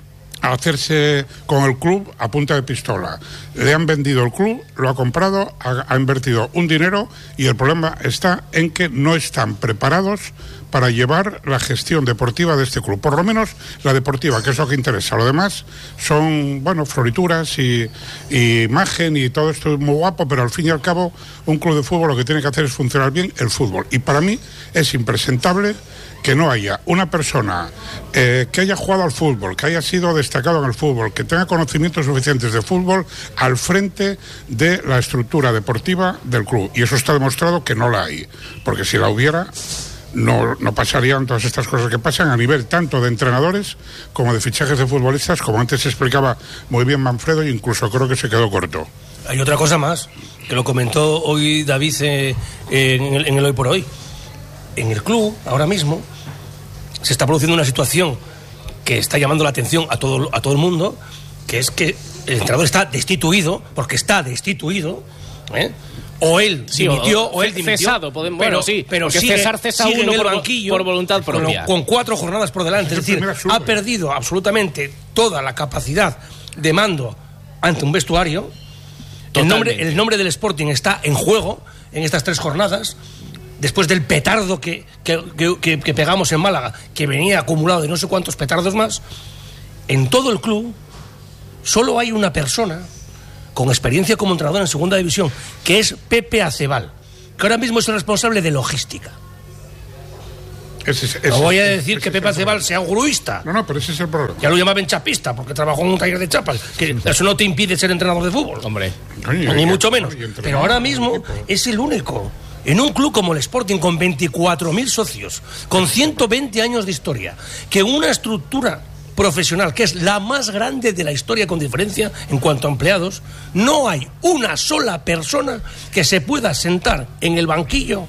a hacerse con el club a punta de pistola. Le han vendido el club, lo ha comprado, ha, ha invertido un dinero, y el problema está en que no están preparados para llevar la gestión deportiva de este club, por lo menos la deportiva, que es lo que interesa. Lo demás son, bueno, florituras y, y imagen, y todo esto es muy guapo, pero al fin y al cabo un club de fútbol lo que tiene que hacer es funcionar bien el fútbol, y para mí es impresentable que no haya una persona eh, que haya jugado al fútbol, que haya sido destacado en el fútbol, que tenga conocimientos suficientes de fútbol al frente de la estructura deportiva del club. Y eso está demostrado que no la hay, porque si la hubiera, no, no pasarían todas estas cosas que pasan a nivel tanto de entrenadores como de fichajes de futbolistas, como antes se explicaba muy bien Manfredo, e incluso creo que se quedó corto. Hay otra cosa más, que lo comentó hoy David eh, en, el, en el Hoy por Hoy. En el club, ahora mismo, se está produciendo una situación que está llamando la atención a todo, a todo el mundo, que es que el entrenador está destituido, porque está destituido, ¿eh? o él sí, dimitió, o, o él dimitió, cesado, podemos, pero, bueno, sí, pero sigue, César cesa sigue uno en el por, banquillo, por voluntad propia. Con, con cuatro jornadas por delante, es, es decir, ha perdido absolutamente toda la capacidad de mando ante un vestuario. El nombre, el nombre del Sporting está en juego en estas tres jornadas. Después del petardo que, que, que, que pegamos en Málaga, que venía acumulado de no sé cuántos petardos más, en todo el club solo hay una persona con experiencia como entrenador en segunda división, que es Pepe Acebal, que ahora mismo es el responsable de logística. Ese, ese, no voy a ese, decir ese, que Pepe Acebal sea gruista. No, no, pero ese es el problema. Ya lo llamaban chapista, porque trabajó en un taller de chapas. Que eso no te impide ser entrenador de fútbol. Hombre. Ni, ni mucho menos. Pero ahora mismo es el único. En un club como el Sporting, con veinticuatro mil socios, con ciento veinte años de historia, que una estructura profesional, que es la más grande de la historia con diferencia en cuanto a empleados, no hay una sola persona que se pueda sentar en el banquillo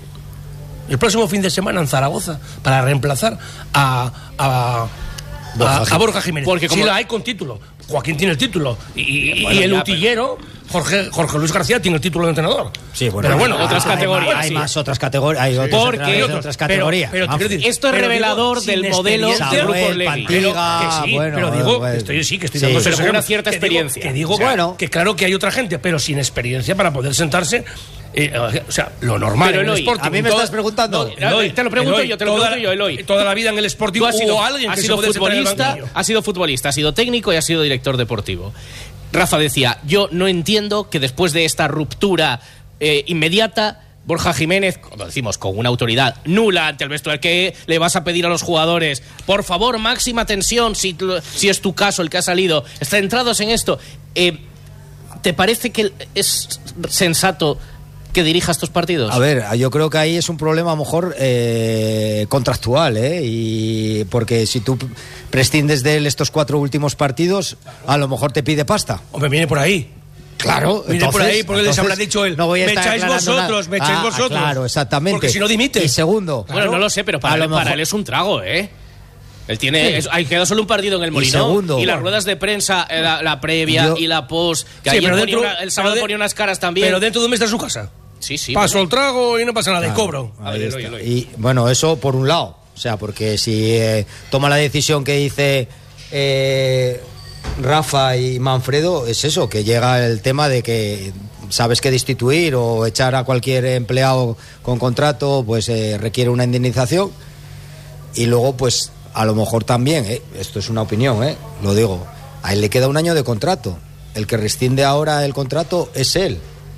el próximo fin de semana en Zaragoza para reemplazar a, a, a, a Borja Jiménez. Porque como... si la hay con título. Joaquín tiene el título y, y, bueno, y el ya, utillero... Pero... Jorge, Jorge Luis García tiene el título de entrenador. Sí, bueno, pero bueno, hay, otras hay, categorías. Hay, hay sí. más otras categorías. Hay otros Porque otras, otras categorías. Pero, pero, decir, esto es revelador digo, del modelo de Grupo Orlegui. Pero que sí, bueno, pero digo, bueno, estoy, sí, que estoy sí, dando pero con una cierta experiencia. Que digo, que, digo o sea, bueno, que claro que hay otra gente, pero sin experiencia para poder sentarse. Eh, o sea, lo normal pero en el Eloy, Sporting. A mí me toda, estás preguntando. No, Eloy, te lo pregunto Eloy, yo, te lo toda, pregunto yo, Eloy. Toda la vida en el Sporting has sido, hubo alguien que sido se puede futbolista, ha sido futbolista, ha sido técnico y ha sido director deportivo. Rafa decía, yo no entiendo que después de esta ruptura eh, inmediata, Borja Jiménez, como decimos, con una autoridad nula ante el vestuario, que le vas a pedir a los jugadores, por favor, máxima tensión, si, si es tu caso el que ha salido, centrados en esto. Eh, ¿Te parece que es sensato que dirija estos partidos? A ver, yo creo que ahí es un problema a lo mejor eh, contractual, ¿eh? Y porque si tú prescindes de él estos cuatro últimos partidos, a lo mejor te pide pasta. O me viene por ahí. Claro, viene entonces, por ahí porque les habrá dicho él. No voy a me estar echáis vosotros, nada. me echáis ah, vosotros. Claro, exactamente. Porque si no dimite. Y segundo. Bueno, claro, no lo sé, pero para, él, mejor... para él es un trago, ¿eh? Él tiene, sí. es, hay quedado solo un partido en el Molinón. Y, segundo, y las bueno, ruedas de prensa, eh, la, la previa yo, y la post, que sí, ayer pero ponía dentro, una, el sábado de, ponía unas caras también. Pero dentro de un mes está en su casa. Sí, sí. Paso bueno. el trago y no pasa nada, claro, y cobro. Ahí está. Y bueno, eso por un lado. O sea, porque si eh, toma la decisión que dice eh, Rafa y Manfredo, es eso, que llega el tema de que sabes que destituir o echar a cualquier empleado con contrato, pues eh, requiere una indemnización. Y luego, pues, a lo mejor también, eh, esto es una opinión, eh, lo digo, a él le queda un año de contrato. el que rescinde ahora el contrato es él,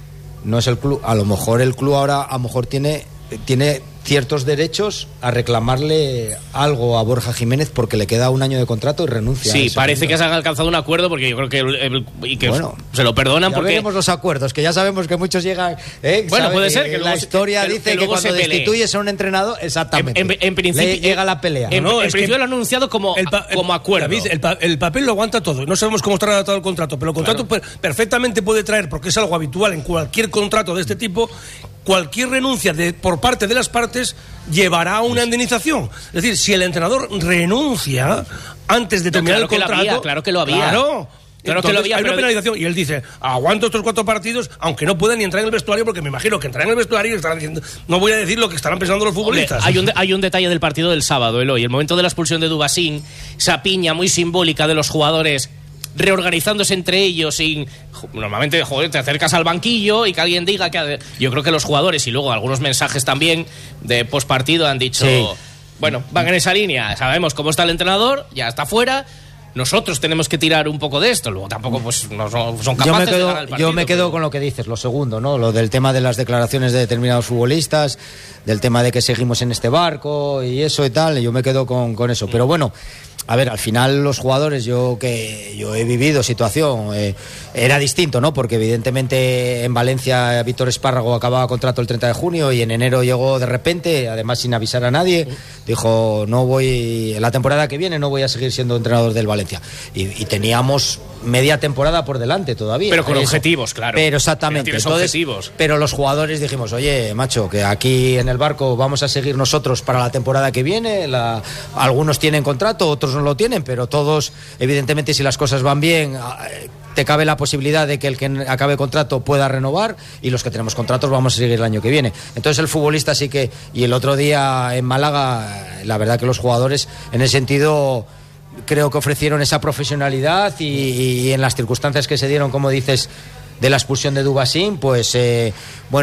no es el club. A lo mejor el club ahora a lo mejor tiene tiene ciertos derechos a reclamarle algo a Borja Jiménez porque le queda un año de contrato y renuncia. Sí, parece que se han alcanzado un acuerdo porque yo creo que, el, el, y que bueno, se lo perdonan ya porque veremos los acuerdos, que ya sabemos que muchos llegan. ¿eh? Bueno, ¿sabe? puede ser que la luego, historia que, dice que, que cuando destituyes a un entrenador, exactamente. En, en, en principio le llega la pelea. En, no, en es principio que lo han anunciado como, el pa, como acuerdo. David, el, pa, el papel lo aguanta todo. No sabemos cómo está redactado el contrato, pero el contrato claro. per, perfectamente puede traer, porque es algo habitual en cualquier contrato de este tipo. Cualquier renuncia de, por parte de las partes llevará a una indemnización. Es decir, si el entrenador renuncia antes de terminar no, claro el contrato... Que había, claro que lo había. Claro. Claro Entonces, que lo había, hay pero... una penalización y él dice, aguanto estos cuatro partidos, aunque no puedan ni entrar en el vestuario, porque me imagino que entrar en el vestuario y estarán diciendo, no voy a decir lo que estarán pensando los futbolistas. Hombre, hay, un de, hay un detalle del partido del sábado, Eloy, el momento de la expulsión de Dubasín, esa piña muy simbólica de los jugadores reorganizándose entre ellos y normalmente, joder, te acercas al banquillo y que alguien diga que... Yo creo que los jugadores y luego algunos mensajes también de postpartido han dicho, sí. bueno, van en esa línea, sabemos cómo está el entrenador, ya está fuera, nosotros tenemos que tirar un poco de esto, luego tampoco pues no son, son capaces yo me quedo, de ganar el partido. Yo me quedo pero... con lo que dices, lo segundo, ¿no? Lo del tema de las declaraciones de determinados futbolistas, del tema de que seguimos en este barco y eso y tal, yo me quedo con, con eso, pero bueno... A ver, al final los jugadores, yo que yo he vivido situación, eh, era distinto, ¿no? Porque evidentemente en Valencia Víctor Espárrago acababa contrato el treinta de junio y en enero llegó de repente, además sin avisar a nadie, dijo, no voy, la temporada que viene no voy a seguir siendo entrenador del Valencia. Y, y teníamos media temporada por delante todavía. Pero con eso. objetivos, claro. Pero exactamente. Pero Entonces, objetivos. Pero los jugadores dijimos, oye, macho, que aquí en el barco vamos a seguir nosotros para la temporada que viene, la, algunos tienen contrato, otros no lo tienen, pero todos, evidentemente, si las cosas van bien, te cabe la posibilidad de que el que acabe contrato pueda renovar y los que tenemos contratos vamos a seguir el año que viene. Entonces el futbolista sí que, y el otro día en Málaga, la verdad que los jugadores en ese sentido creo que ofrecieron esa profesionalidad y, y en las circunstancias que se dieron, como dices, de la expulsión de Dubasín, pues eh,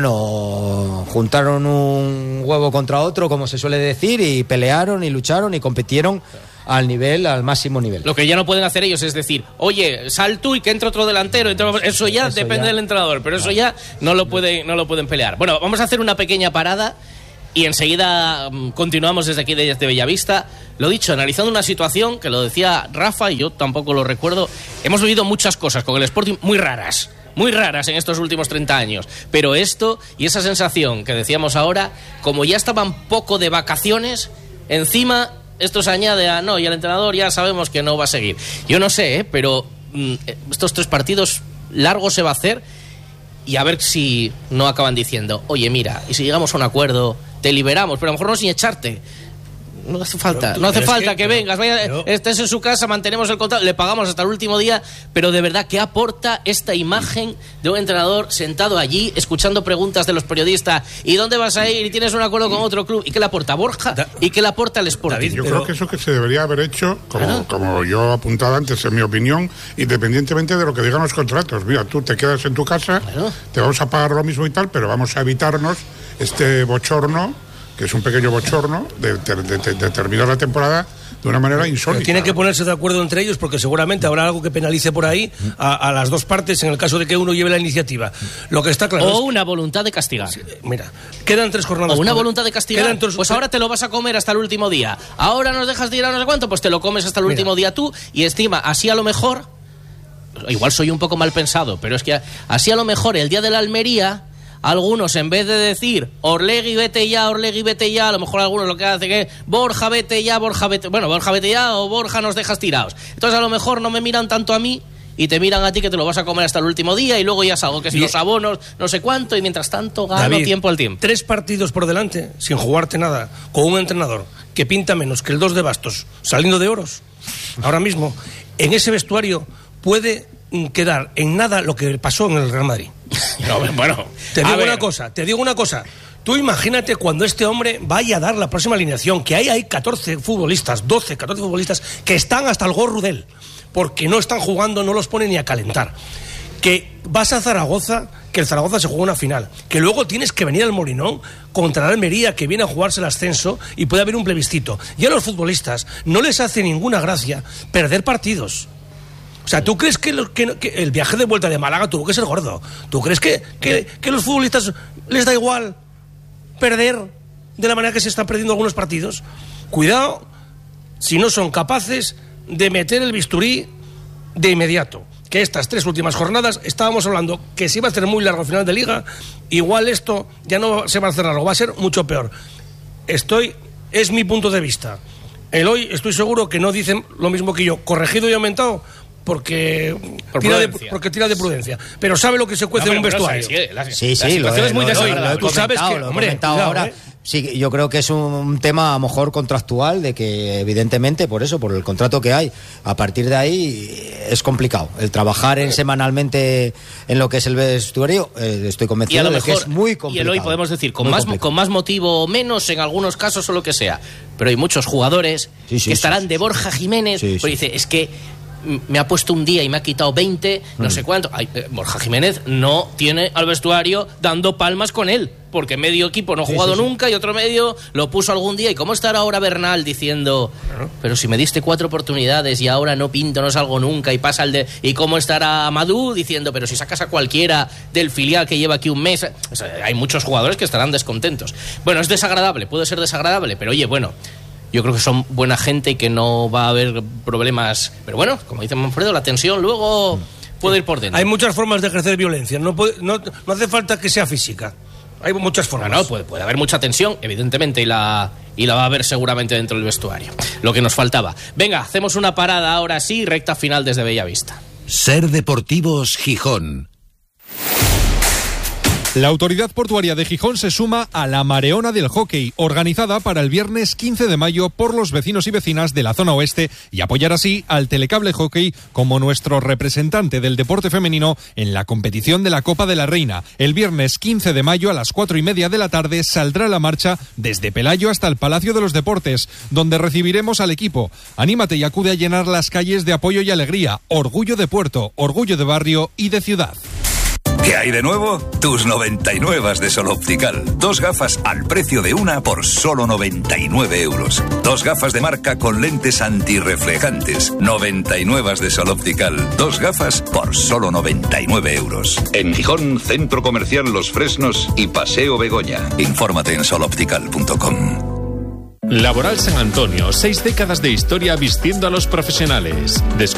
bueno, juntaron un huevo contra otro, como se suele decir, y pelearon y lucharon y compitieron al nivel, al máximo nivel. Lo que ya no pueden hacer ellos es decir, oye, sal tú y que entre otro delantero, eso ya eso depende ya. del entrenador, pero eso ya no lo pueden, no lo pueden pelear. Bueno, vamos a hacer una pequeña parada y enseguida um, continuamos desde aquí desde Bellavista. Lo dicho, analizando una situación que lo decía Rafa y yo tampoco lo recuerdo, hemos vivido muchas cosas con el Sporting muy raras. Muy raras en estos últimos treinta años. Pero esto y esa sensación que decíamos ahora, como ya estaban poco de vacaciones, encima esto se añade a no, y el entrenador ya sabemos que no va a seguir. Yo no sé, ¿eh? pero mm, estos tres partidos largos se va a hacer y a ver si no acaban diciendo, oye, mira, y si llegamos a un acuerdo, te liberamos, pero a lo mejor no sin echarte. No hace falta, no hace falta que, que vengas, vaya, pero... estés en su casa, mantenemos el contrato, le pagamos hasta el último día, pero de verdad, ¿qué aporta esta imagen de un entrenador sentado allí, escuchando preguntas de los periodistas? ¿Y dónde vas a ir? ¿Y tienes un acuerdo con otro club? ¿Y qué le aporta Borja? Da... ¿Y qué le aporta el Sporting? David, yo pero... creo que eso que se debería haber hecho, como, ¿Ah? como yo apuntaba antes, en mi opinión, independientemente de lo que digan los contratos. Mira, tú te quedas en tu casa, ¿Ah? te vamos a pagar lo mismo y tal, pero vamos a evitarnos este bochorno, que es un pequeño bochorno, de, de, de, de terminar la temporada de una manera insólita. Tienen que ponerse de acuerdo entre ellos porque seguramente habrá algo que penalice por ahí a, a las dos partes en el caso de que uno lleve la iniciativa. Lo que está claro o es... una voluntad de castigar. Mira, quedan tres jornadas. O una voluntad de castigar. Tres... Pues ahora te lo vas a comer hasta el último día. Ahora nos dejas tirar no sé cuánto, pues te lo comes hasta el Mira. último día tú y encima, así a lo mejor, igual soy un poco mal pensado, pero es que así a lo mejor el día de la Almería... Algunos, en vez de decir Orlegui vete ya, Orlegui vete ya, a lo mejor algunos lo que hacen es Borja vete ya, Borja vete, bueno, Borja vete ya o Borja nos dejas tirados. Entonces a lo mejor no me miran tanto a mí y te miran a ti que te lo vas a comer hasta el último día y luego ya salgo que si los abonos, no sé cuánto, y mientras tanto gano David, tiempo al tiempo. Tres partidos por delante, sin jugarte nada, con un entrenador que pinta menos que el dos de Bastos, saliendo de oros. Ahora mismo, en ese vestuario puede quedar en nada lo que pasó en el Real Madrid. No, bueno, te digo una cosa, te digo una cosa. Tú imagínate cuando este hombre vaya a dar la próxima alineación, que hay, hay catorce futbolistas, doce, catorce futbolistas que están hasta el gorro de él, porque no están jugando, no los pone ni a calentar. Que vas a Zaragoza, que el Zaragoza se juega una final, que luego tienes que venir al Molinón contra la Almería, que viene a jugarse el ascenso y puede haber un plebiscito. Y a los futbolistas no les hace ninguna gracia perder partidos. O sea, ¿tú crees que, lo, que, que el viaje de vuelta de Málaga tuvo que ser gordo? ¿Tú crees que, que, que a los futbolistas les da igual perder de la manera que se están perdiendo algunos partidos? Cuidado si no son capaces de meter el bisturí de inmediato. Que estas tres últimas jornadas estábamos hablando que se iba a hacer muy largo al final de Liga, igual esto ya no se va a hacer largo, va a ser mucho peor. Estoy, es mi punto de vista. El hoy estoy seguro que no dicen lo mismo que yo, corregido y aumentado, porque Por tira, de, prudencia. porque tira de prudencia, pero sabe lo que se cuece No, en un pero, pero, vestuario. sí, la- Sí, la sí, situación lo, es muy lo- lo- desagradable. lo he Tú sabes comentado, que, lo he hombre, comentado cuidado, ahora. ¿eh? Sí, yo creo que es un tema a lo mejor contractual, de que evidentemente por eso, por el contrato que hay, a partir de ahí es complicado. El trabajar en, semanalmente en lo que es el vestuario, eh, estoy Y a convencido lo de mejor, que es muy y complicado. el hoy podemos decir, con Muy más, complicado. con más motivo o menos, en algunos casos o lo que sea. Pero hay muchos jugadores Sí, sí, que estarán sí, de Borja Jiménez, Sí, sí. pues dice, es que mm, me ha puesto un día y me ha quitado veinte, no Mm. sé cuánto. Ay, eh, Borja Jiménez no tiene al vestuario dando palmas con él, porque medio equipo no ha Sí, jugado sí, sí. nunca y otro medio lo puso algún día. ¿Y cómo estará ahora Bernal diciendo, pero si me diste cuatro oportunidades y ahora no pinto, no salgo nunca y pasa el de... ¿Y cómo estará Madú diciendo, pero si sacas a cualquiera del filial que lleva aquí un mes? O sea, hay muchos jugadores que estarán descontentos. Bueno, es desagradable, puede ser desagradable, pero oye, bueno, yo creo que son buena gente y que no va a haber problemas. Pero bueno, como dice Manfredo, la tensión luego puede ir por dentro. Hay muchas formas de ejercer violencia, no, puede- no, no hace falta que sea física. Hay muchas formas. No, no, puede, puede haber mucha tensión, evidentemente, y la, y la va a haber seguramente dentro del vestuario. Lo que nos faltaba. Venga, hacemos una parada ahora sí, recta final desde Bellavista. Ser Deportivos Gijón. La Autoridad Portuaria de Gijón se suma a la Mareona del Hockey, organizada para el viernes quince de mayo por los vecinos y vecinas de la zona oeste, y apoyar así al Telecable Hockey como nuestro representante del deporte femenino en la competición de la Copa de la Reina. El viernes quince de mayo a las cuatro y media de la tarde saldrá la marcha desde Pelayo hasta el Palacio de los Deportes, donde recibiremos al equipo. Anímate y acude a llenar las calles de apoyo y alegría. Orgullo de puerto, orgullo de barrio y de ciudad. ¿Qué hay de nuevo? Tus noventa y nueve de Sol Optical. Dos gafas al precio de una por solo noventa y nueve euros. Dos gafas de marca con lentes antirreflejantes. noventa y nueve de Sol Optical. Dos gafas por solo noventa y nueve euros. En Gijón, Centro Comercial Los Fresnos y Paseo Begoña. Infórmate en sol optical punto com. Laboral San Antonio, seis décadas de historia vistiendo a los profesionales. Descubre